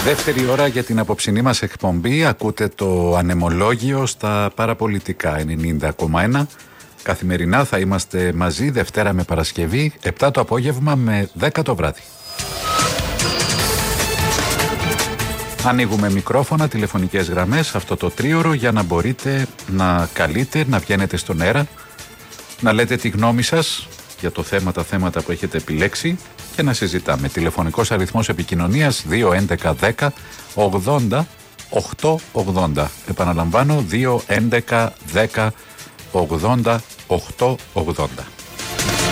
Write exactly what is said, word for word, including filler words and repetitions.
Δεύτερη ώρα για την απόψινή μας εκπομπή. Ακούτε το ανεμολόγιο στα παραπολιτικά ενενήντα κόμμα ένα. Καθημερινά θα είμαστε μαζί Δευτέρα με Παρασκευή, επτά το απόγευμα με δέκα το βράδυ. Ανοίγουμε μικρόφωνα, τηλεφωνικές γραμμές αυτό το τρίωρο για να μπορείτε να καλείτε, να βγαίνετε στον αέρα, να λέτε τη γνώμη σας για το θέμα, τα θέματα που έχετε επιλέξει και να συζητάμε. Τηλεφωνικός αριθμός επικοινωνίας δύο έντεκα δέκα ογδόντα οκτακόσια ογδόντα. Επαναλαμβάνω, δύο έντεκα δέκα ογδόντα οκτακόσια ογδόντα.